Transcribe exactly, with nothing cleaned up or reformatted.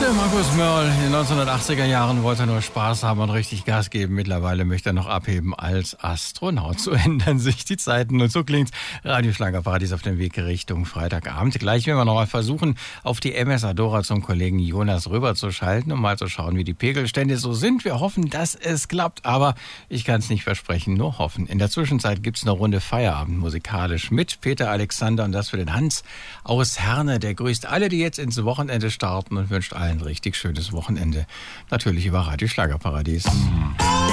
Der Markus Mörl in den neunzehnhundertachtziger Jahren wollte nur Spaß haben und richtig Gas geben. Mittlerweile möchte er noch abheben als Astronaut. So ändern sich die Zeiten und so klingt Radioschlagerparadies auf dem Weg Richtung Freitagabend. Gleich werden wir noch mal versuchen, auf die M S Adora zum Kollegen Jonas rüberzuschalten, um mal zu schauen, wie die Pegelstände so sind. Wir hoffen, dass es klappt, aber ich kann es nicht versprechen, nur hoffen. In der Zwischenzeit gibt es eine Runde Feierabend musikalisch mit Peter Alexander und das für den Hans aus Herne. Der grüßt alle, die jetzt ins Wochenende starten und wünscht allen ein richtig schönes Wochenende. Natürlich über Radio Schlagerparadies.